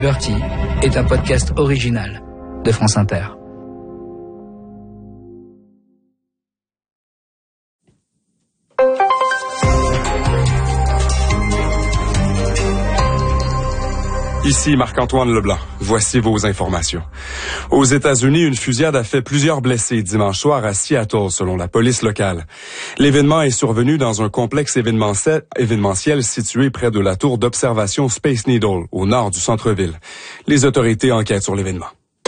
Bertie est un podcast original de France Inter. Ici Marc-Antoine Leblanc. Voici vos informations. Aux États-Unis, une fusillade a fait plusieurs blessés dimanche soir à Seattle, selon la police locale. L'événement est survenu dans un complexe événementiel situé près de la tour d'observation Space Needle, au nord du centre-ville. Les autorités enquêtent sur l'événement.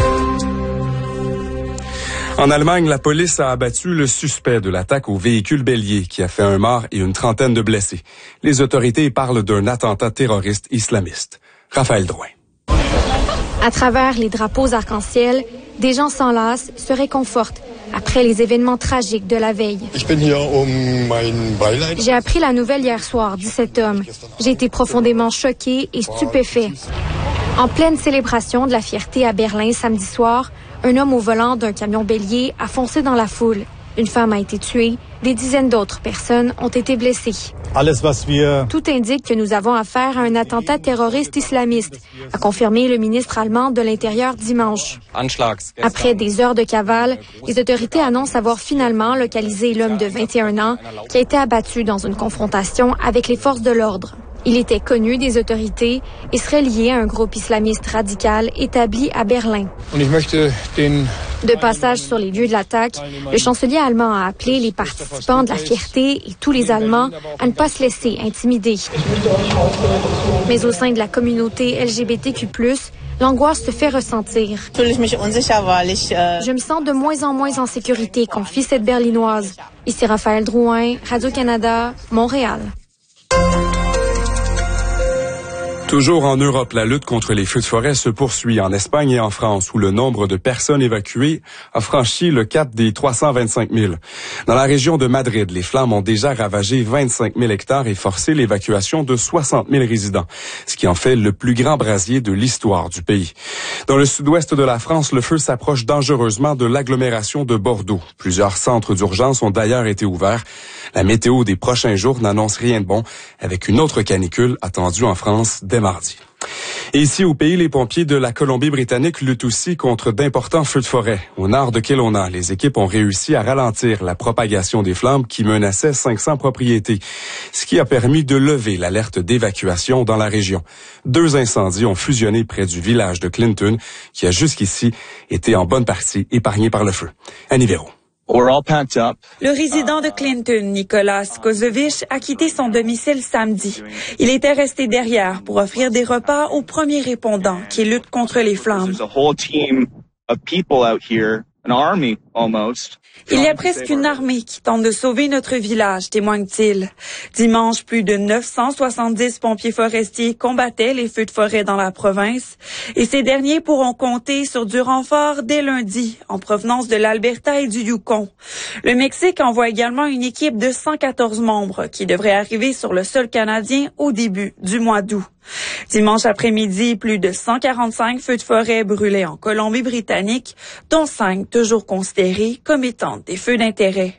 En Allemagne, la police a abattu le suspect de l'attaque au véhicule bélier qui a fait un mort et une trentaine de blessés. Les autorités parlent d'un attentat terroriste islamiste. Raphaël Drouin. À travers les drapeaux arc-en-ciel, des gens s'enlacent, se réconfortent après les événements tragiques de la veille. J'ai appris la nouvelle hier soir, dit cet homme. J'ai été profondément choqué et stupéfait. En pleine célébration de la fierté à Berlin samedi soir, un homme au volant d'un camion bélier a foncé dans la foule. Une femme a été tuée, des dizaines d'autres personnes ont été blessées. Tout indique que nous avons affaire à un attentat terroriste islamiste, a confirmé le ministre allemand de l'Intérieur dimanche. Après des heures de cavale, les autorités annoncent avoir finalement localisé l'homme de 21 ans qui a été abattu dans une confrontation avec les forces de l'ordre. Il était connu des autorités et serait lié à un groupe islamiste radical établi à Berlin. De passage sur les lieux de l'attaque, le chancelier allemand a appelé les participants de la fierté et tous les Allemands à ne pas se laisser intimider. Mais au sein de la communauté LGBTQ+, l'angoisse se fait ressentir. Je me sens de moins en moins en sécurité, confie cette Berlinoise. Ici Raphaël Drouin, Radio-Canada, Montréal. Toujours en Europe, la lutte contre les feux de forêt se poursuit en Espagne et en France, où le nombre de personnes évacuées a franchi le cap des 325 000. Dans la région de Madrid, les flammes ont déjà ravagé 25 000 hectares et forcé l'évacuation de 60 000 résidents, ce qui en fait le plus grand brasier de l'histoire du pays. Dans le sud-ouest de la France, le feu s'approche dangereusement de l'agglomération de Bordeaux. Plusieurs centres d'urgence ont d'ailleurs été ouverts. La météo des prochains jours n'annonce rien de bon, avec une autre canicule attendue en France dès mardi. Et ici, au pays, les pompiers de la Colombie-Britannique luttent aussi contre d'importants feux de forêt. Au nord de Kelowna, les équipes ont réussi à ralentir la propagation des flammes qui menaçaient 500 propriétés, ce qui a permis de lever l'alerte d'évacuation dans la région. 2 incendies ont fusionné près du village de Clinton, qui a jusqu'ici été en bonne partie épargné par le feu. Annie Véro. Le résident de Clinton, Nicolas Kozovic, a quitté son domicile samedi. Il était resté derrière pour offrir des repas aux premiers répondants qui luttent contre les flammes. Il y a presque une armée qui tente de sauver notre village, témoigne-t-il. Dimanche, plus de 970 pompiers forestiers combattaient les feux de forêt dans la province et ces derniers pourront compter sur du renfort dès lundi en provenance de l'Alberta et du Yukon. Le Mexique envoie également une équipe de 114 membres qui devrait arriver sur le sol canadien au début du mois d'août. Dimanche après-midi, plus de 145 feux de forêt brûlaient en Colombie-Britannique, dont 5 toujours considérés comme étant des feux d'intérêt.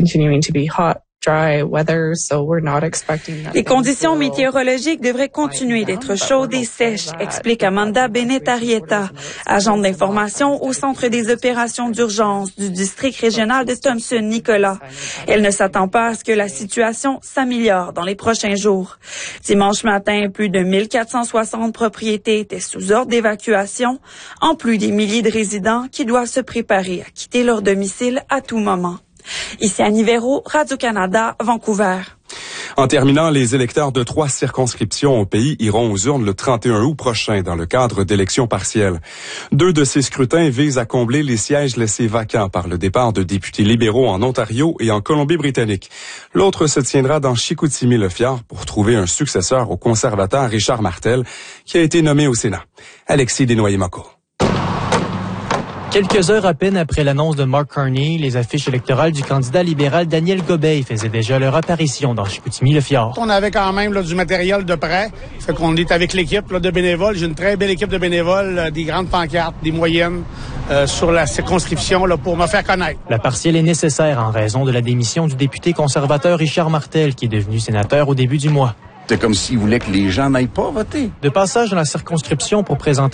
Les conditions météorologiques devraient continuer d'être chaudes et sèches, explique Amanda Bennett-Arrieta, agente d'information au Centre des opérations d'urgence du district régional de Thompson-Nicolas. Elle ne s'attend pas à ce que la situation s'améliore dans les prochains jours. Dimanche matin, plus de 1460 propriétés étaient sous ordre d'évacuation, en plus des milliers de résidents qui doivent se préparer à quitter leur domicile à tout moment. Ici Annie Véro, Radio-Canada, Vancouver. En terminant, les électeurs de 3 circonscriptions au pays iront aux urnes le 31 août prochain dans le cadre d'élections partielles. 2 de ces scrutins visent à combler les sièges laissés vacants par le départ de députés libéraux en Ontario et en Colombie-Britannique. L'autre se tiendra dans Chicoutimi-Le-Fjord pour trouver un successeur au conservateur Richard Martel, qui a été nommé au Sénat. Alexis Desnoyers-Mocco. Quelques heures à peine après l'annonce de Mark Carney, les affiches électorales du candidat libéral Daniel Gobeil faisaient déjà leur apparition dans Chicoutimi-Le-Fjord. On avait quand même du matériel de prêt, fait qu'on est avec l'équipe de bénévoles. J'ai une très belle équipe de bénévoles, des grandes pancartes, des moyennes sur la circonscription pour me faire connaître. La partielle est nécessaire en raison de la démission du député conservateur Richard Martel, qui est devenu sénateur au début du mois. C'est comme s'il voulait que les gens n'aillent pas voter. De passage dans la circonscription pour présenter